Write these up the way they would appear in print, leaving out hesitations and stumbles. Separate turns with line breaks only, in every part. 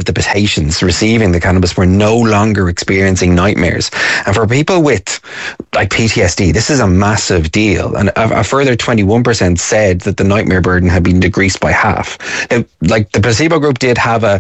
the patients receiving the cannabis were no longer experiencing nightmares. And for people with like PTSD, this is a massive deal. And a further 21% said that the nightmare burden had been decreased by half. Now, like the placebo group did have a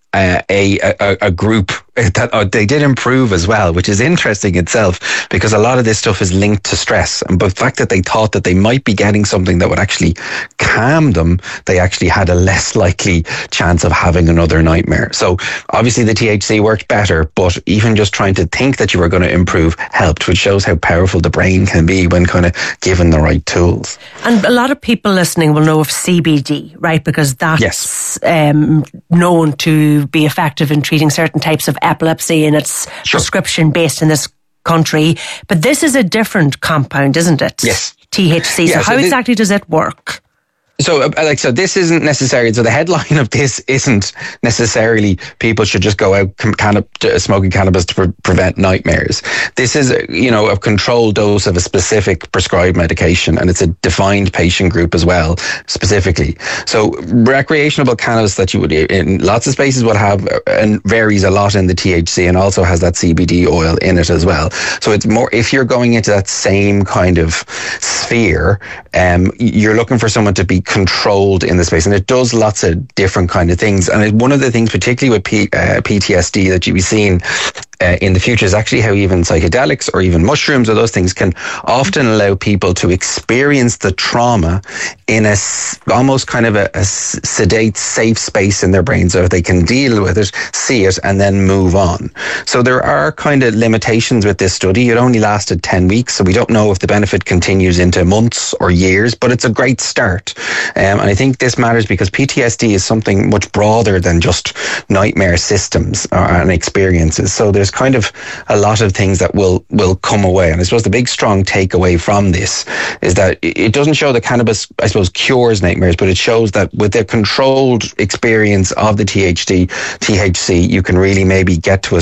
group that they did improve as well, which is interesting itself, because a lot of this stuff is linked to stress. And the fact that they thought that they might be getting something that would actually calm them, they actually had a less likely chance of having another nightmare. So obviously the THC worked better, but even just trying to think that you were going to improve helped, which shows how powerful the brain can be when kind of given the right tools.
And a lot of people listening will know of CBD, right? Because that's known to be effective in treating certain types of epilepsy, and it's prescription based in this country. But this is a different compound, isn't it?
Yes.
THC. So how exactly does it work?
So this isn't necessarily, so the headline of this isn't necessarily people should just go out smoking cannabis to prevent nightmares. This is, a controlled dose of a specific prescribed medication, and it's a defined patient group as well, specifically. So recreational cannabis that you would, in lots of spaces, would have, and varies a lot in the THC, and also has that CBD oil in it as well. So it's more, if you're going into that same kind of sphere, you're looking for someone to be controlled in the space, and it does lots of different kind of things. And one of the things, particularly with PTSD, that you'll be seeing in the future is actually how even psychedelics or even mushrooms or those things can often allow people to experience the trauma in a almost kind of a sedate, safe space in their brain, so they can deal with it, see it, and then move on. So there are kind of limitations with this study. It only lasted 10 weeks, so we don't know if the benefit continues into months or years, but it's a great start. And I think this matters because PTSD is something much broader than just nightmare systems and experiences. So there's kind of a lot of things that will come away. And I suppose the big strong takeaway from this is that it doesn't show that cannabis, I suppose, cures nightmares, but it shows that with the controlled experience of the THC, you can really maybe get to a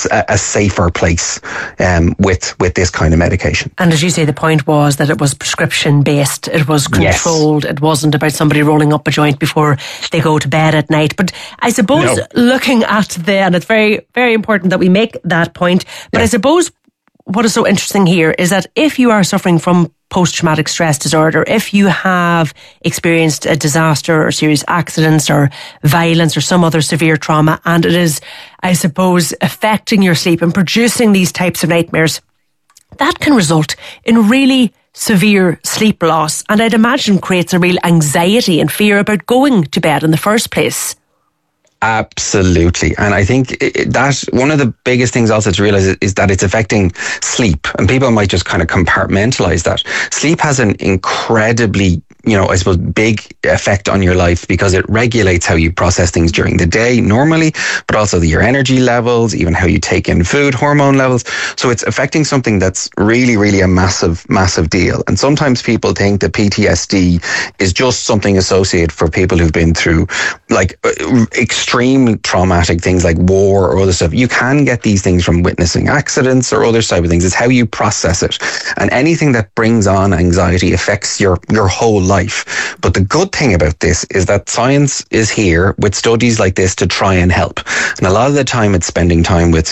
safer place with this kind of medication.
And as you say, the point was that it was prescription based, it was controlled, It wasn't about somebody rolling up a joint before they go to bed at night. But I suppose looking at and it's very, very important that we make that point, but I suppose what is so interesting here is that if you are suffering from post-traumatic stress disorder, if you have experienced a disaster or serious accidents or violence or some other severe trauma, and it is, I suppose, affecting your sleep and producing these types of nightmares, that can result in really severe sleep loss, and I'd imagine creates a real anxiety and fear about going to bed in the first place.
Absolutely. And I think that one of the biggest things also to realize is that it's affecting sleep, and people might just kind of compartmentalize that. Sleep has an incredibly, I suppose, big effect on your life because it regulates how you process things during the day normally, but also your energy levels, even how you take in food, hormone levels. So it's affecting something that's really, really a massive, massive deal. And sometimes people think that PTSD is just something associated for people who've been through like extreme traumatic things like war or other stuff. You can get these things from witnessing accidents or other type of things. It's how you process it. And anything that brings on anxiety affects your whole life. But the good thing about this is that science is here with studies like this to try and help. And a lot of the time it's spending time with,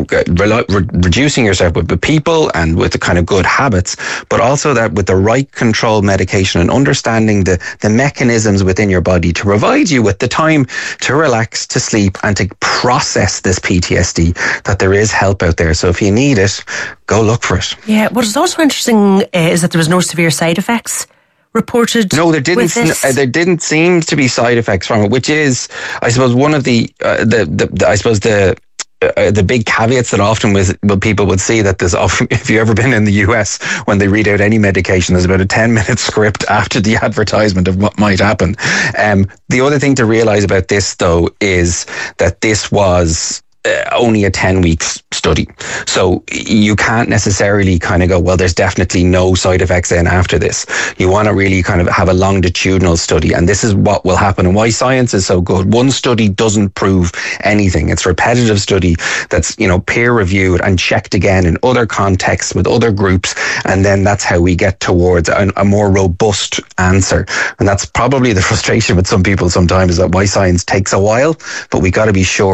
reducing yourself with people and with the kind of good habits, but also that with the right controlled medication and understanding the mechanisms within your body to provide you with the time to relax, to sleep, and to process this PTSD, that there is help out there. So if you need it, go look for it.
Yeah, what is also interesting is that there was no severe side effects reported.
No, there didn't seem to be side effects from it, which is, I suppose, one of the big caveats that often people would see, that there's often, if you've ever been in the US, when they read out any medication, there's about a 10-minute script after the advertisement of what might happen. The other thing to realize about this, though, is that this was only a 10-week study. So you can't necessarily kind of go, well, there's definitely no side effects then after this. You want to really kind of have a longitudinal study, and this is what will happen and why science is so good. One study doesn't prove anything. It's a repetitive study that's, peer reviewed and checked again in other contexts with other groups, and then that's how we get towards a more robust answer. And that's probably the frustration with some people sometimes, is that why science takes a while, but we got to be sure